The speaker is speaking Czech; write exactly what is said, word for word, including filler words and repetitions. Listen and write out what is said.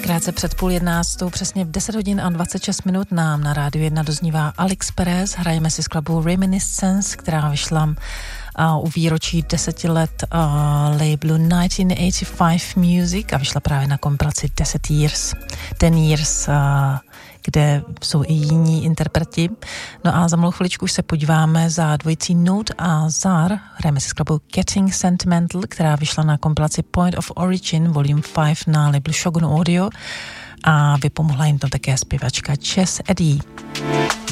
Krátce před půl jednáctou, přesně v deset hodin a dvacet šest minut nám na Rádiu jedna doznívá Alex Perez. Hrajeme si skladbu Reminiscence, která vyšla uh, u výročí deseti let uh, labelu devatenáct set osmdesát pět Music a vyšla právě na kompilaci deset Years, ten Years, uh, kde jsou i jiní interpreti. No a za malou chviličku už se podíváme za dvojicí Note a Zar. Hrajeme si skladbu Getting Sentimental, která vyšla na kompilaci Point of Origin Volume pět na labelu Shogun Audio a vypomohla jim to také zpěvačka Chess Eddie.